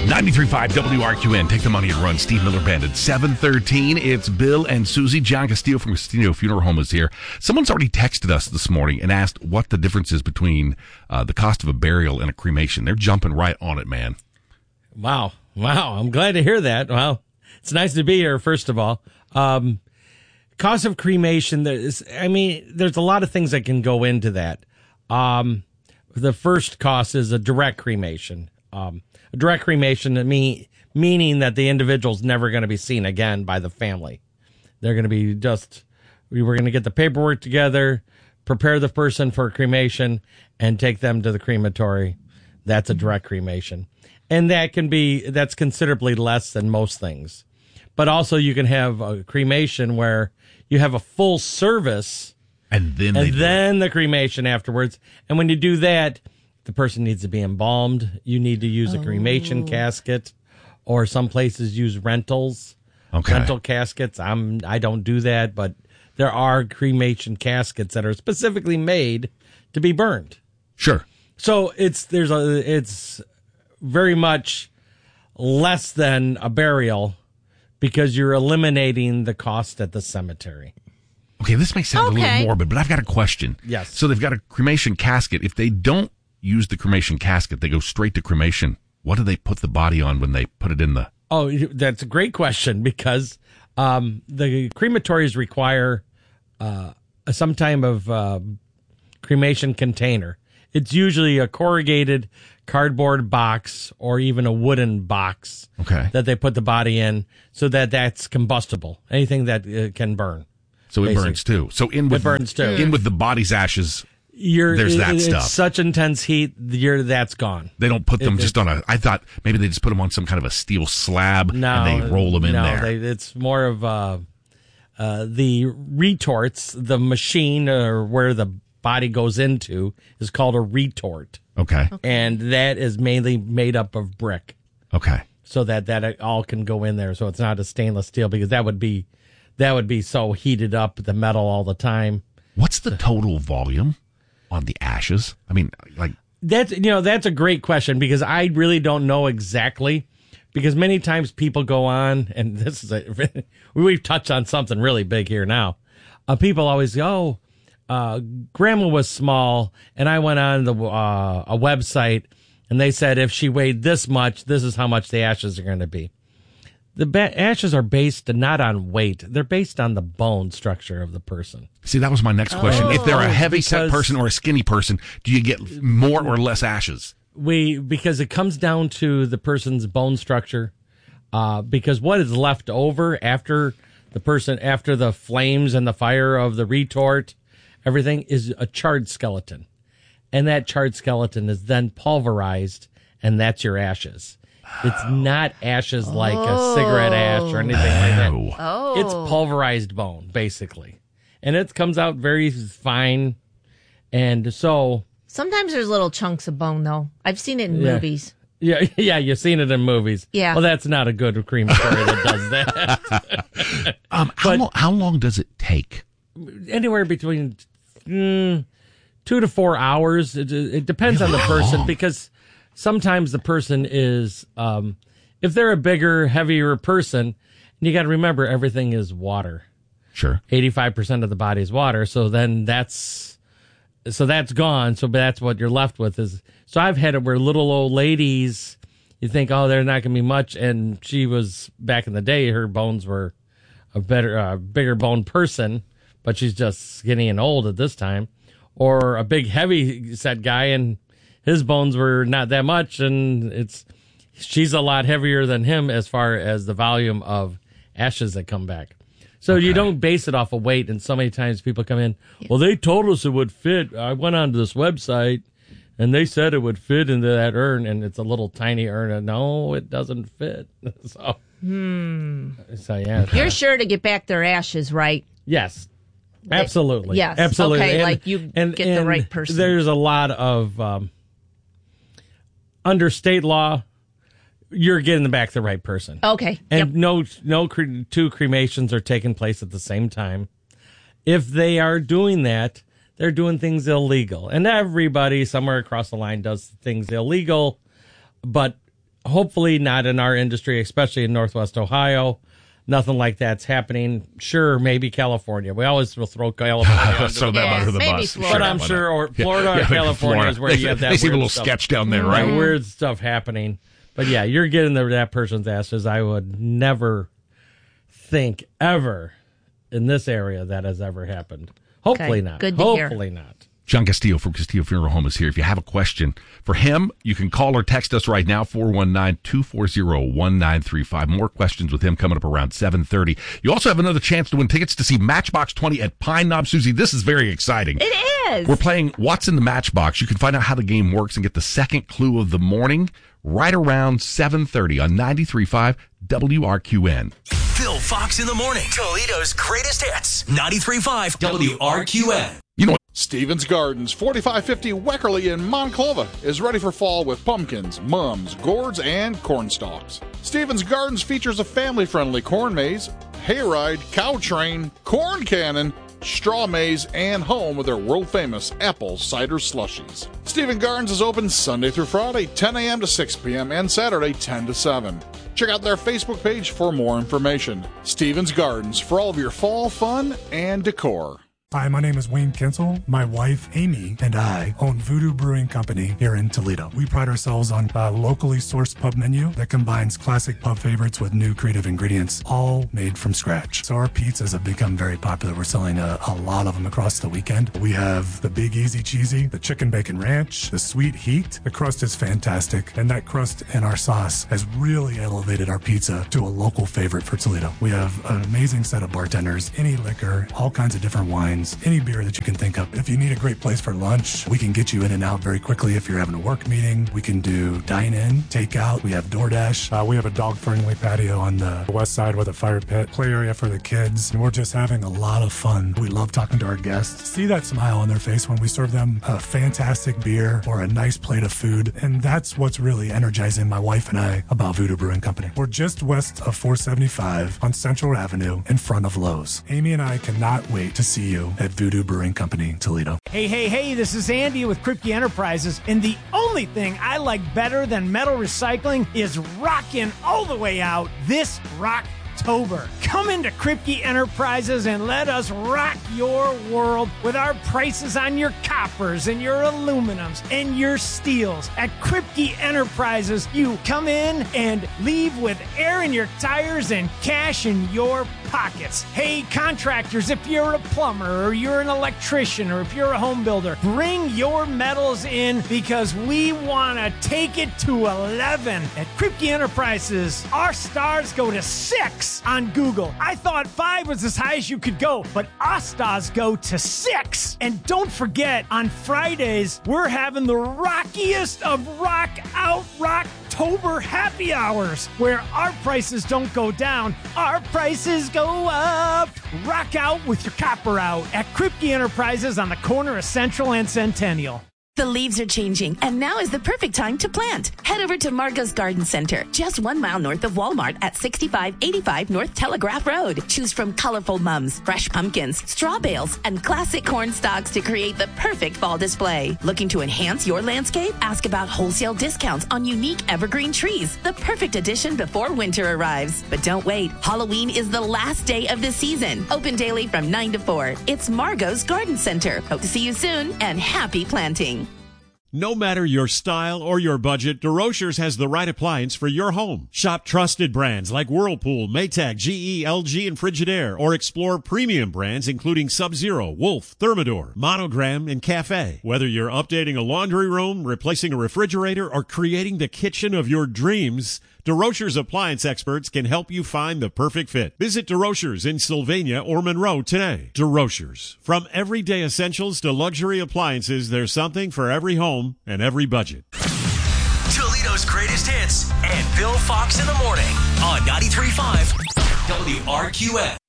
93.5 WRQN. Take the money and run. Steve Miller Band at 7:13. It's Bill and Susie. John Castillo from Castillo Funeral Home is here. Someone's already texted us this morning and asked what the difference is between the cost of a burial and a cremation. They're jumping right on it, man. Wow. I'm glad to hear that. Well, it's nice to be here, first of all. Cost of cremation, there's a lot of things that can go into that. The first cost is a direct cremation. A direct cremation, meaning that the individual's never going to be seen again by the family. They're going to be we're going to get the paperwork together, prepare the person for cremation, and take them to the crematory. That's a direct cremation. And that's considerably less than most things. But also you can have a cremation where you have a full service and then the cremation afterwards. And when you do that, the person needs to be embalmed. You need to use a cremation casket, or some places use rentals. Okay. Rental caskets. I don't do that, but there are cremation caskets that are specifically made to be burned. Sure. So it's very much less than a burial because you're eliminating the cost at the cemetery. Okay, this may sound a little morbid, but I've got a question. Yes. So they've got a cremation casket. If they don't use the cremation casket, they go straight to cremation. What do they put the body on when they put it in the... Oh, that's a great question, because the crematories require some type of cremation container. It's usually a corrugated cardboard box or even a wooden box that they put the body in so that that's combustible. Anything that can burn. So it burns too. So in with the body's ashes, there's that stuff. It's such intense heat, that's gone. They don't put them just on I thought maybe they just put them on some kind of a steel slab and they roll them in there. It's more of the retorts, the machine where the body goes into is called a retort. Okay. And that is mainly made up of brick. Okay. So that all can go in there. So it's not a stainless steel, because that would be so heated up, the metal all the time. What's the total volume on the ashes? I mean, like that's a great question, because I really don't know exactly, because many times people go on, and we've touched on something really big here now. People always go, grandma was small, and I went on a website, and they said if she weighed this much, this is how much the ashes are going to be. The ashes are based not on weight; they're based on the bone structure of the person. See, that was my next question. If they're a heavy-set person or a skinny person, do you get more or less ashes? Because it comes down to the person's bone structure. Because what is left over after the flames and the fire of the retort, everything is a charred skeleton. And that charred skeleton is then pulverized, and that's your ashes. It's not ashes like a cigarette ash or anything like that. Oh. It's pulverized bone, basically. And it comes out very fine. And so... Sometimes there's little chunks of bone, though. I've seen it in movies. Yeah, you've seen it in movies. Yeah. Well, that's not a good crematory that does that. How long does it take? Anywhere between 2 to 4 hours. It depends on the person, because sometimes the person is, if they're a bigger, heavier person, you got to remember everything is water. Sure. 85% of the body is water. So then that's gone. So that's what you're left with is. So I've had it where little old ladies, you think, oh, they're not going to be much. And she was, back in the day, her bones were a bigger bone person, but she's just skinny and old at this time. Or a big heavy set guy, and his bones were not that much, and she's a lot heavier than him as far as the volume of ashes that come back. So you don't base it off of weight, and so many times people come in, well, they told us it would fit. I went onto this website, and they said it would fit into that urn, and it's a little tiny urn, and no, it doesn't fit. So yeah. Okay. You're sure to get back their ashes, right? Yes. Absolutely. Yes. Absolutely. Okay, get the right person. There's a lot of, under state law, you're getting back the right person. Okay. And no two cremations are taking place at the same time. If they are doing that, they're doing things illegal. And everybody somewhere across the line does things illegal. But hopefully not in our industry, especially in Northwest Ohio. Nothing like that's happening. Sure, maybe California. We always will throw California under so the under the maybe bus. Florida. But I'm sure, or Florida or California is where you have that. They seem a weird little stuff. sketch down there, right? Yeah, weird stuff happening. But yeah, you're getting that person's ashes. I would never think ever in this area that has ever happened. Hopefully not. Good to Hopefully hear. not. John Castillo from Castillo Funeral Home is here. If you have a question for him, you can call or text us right now, 419-240-1935. More questions with him coming up around 7:30. You also have another chance to win tickets to see Matchbox 20 at Pine Knob. Susie, this is very exciting. It is. We're playing What's in the Matchbox. You can find out how the game works and get the second clue of the morning right around 7:30 on 93.5 WRQN. Bill Fox in the morning. Toledo's greatest hits. 93.5 WRQN. You know what? Stevens Gardens, 4550 Weckerly in Monclova, is ready for fall with pumpkins, mums, gourds, and corn stalks. Stevens Gardens features a family-friendly corn maze, hayride, cow train, corn cannon, straw maze, and home with their world-famous apple cider slushies. Stevens Gardens is open Sunday through Friday, 10 a.m. to 6 p.m., and Saturday, 10 to 7. Check out their Facebook page for more information. Stevens Gardens, for all of your fall fun and decor. Hi, my name is Wayne Kinsel. My wife, Amy, and I own Voodoo Brewing Company here in Toledo. We pride ourselves on a locally sourced pub menu that combines classic pub favorites with new creative ingredients, all made from scratch. So our pizzas have become very popular. We're selling a lot of them across the weekend. We have the Big Easy Cheesy, the Chicken Bacon Ranch, the Sweet Heat. The crust is fantastic, and that crust and our sauce has really elevated our pizza to a local favorite for Toledo. We have an amazing set of bartenders, any liquor, all kinds of different wines, any beer that you can think of. If you need a great place for lunch, we can get you in and out very quickly. If you're having a work meeting, we can do dine-in, takeout. We have DoorDash. We have a dog-friendly patio on the west side with a fire pit, play area for the kids. And we're just having a lot of fun. We love talking to our guests. See that smile on their face when we serve them a fantastic beer or a nice plate of food. And that's what's really energizing my wife and I about Voodoo Brewing Company. We're just west of 475 on Central Avenue in front of Lowe's. Amy and I cannot wait to see you at Voodoo Brewing Company, Toledo. Hey, this is Andy with Kripke Enterprises, and the only thing I like better than metal recycling is rocking all the way out this Rocktober. Come into Kripke Enterprises and let us rock your world with our prices on your coppers and your aluminums and your steels. At Kripke Enterprises, you come in and leave with air in your tires and cash in your pockets. Hey, contractors, if you're a plumber or you're an electrician or if you're a home builder, bring your metals in because we want to take it to 11. At Kripke Enterprises, our stars go to 6 on Google. I thought 5 was as high as you could go, but our stars go to 6. And don't forget, on Fridays, we're having the rockiest of rock out Rocktober happy hours, where our prices don't go down, our prices go up. Rock out with your copper out at Kripke Enterprises on the corner of Central and Centennial. The leaves are changing, and now is the perfect time to plant. Head over to Margot's Garden Center, just 1 mile north of Walmart at 6585 North Telegraph Road. Choose from colorful mums, fresh pumpkins, straw bales, and classic corn stalks to create the perfect fall display. Looking to enhance your landscape? Ask about wholesale discounts on unique evergreen trees, the perfect addition before winter arrives. But don't wait. Halloween is the last day of the season. Open daily from 9 to 4. It's Margot's Garden Center. Hope to see you soon, and happy planting. No matter your style or your budget, DeRochers has the right appliance for your home. Shop trusted brands like Whirlpool, Maytag, GE, LG, and Frigidaire, or explore premium brands including Sub-Zero, Wolf, Thermador, Monogram, and Cafe. Whether you're updating a laundry room, replacing a refrigerator, or creating the kitchen of your dreams, DeRochers appliance experts can help you find the perfect fit. Visit DeRochers in Sylvania or Monroe today. DeRochers. From everyday essentials to luxury appliances, there's something for every home and every budget. Toledo's greatest hits and Bill Fox in the morning on 93.5 WRQN.